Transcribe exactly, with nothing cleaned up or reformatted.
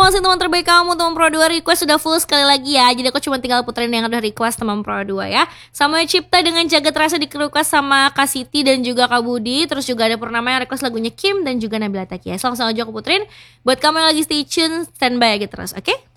kasih teman terbaik kamu, teman Pro dua. Request sudah full sekali lagi ya. Jadi aku cuma tinggal puterin yang ada request teman Pro dua ya. Samuel Cipta dengan Jagat Rasa di request sama Kak Siti dan juga Kak Budi. Terus juga ada Purnama yang request lagunya Kim dan juga Nabila Takia. Langsung aja aku puterin. Buat kamu yang lagi stay tune, standby aja terus, oke? Okay?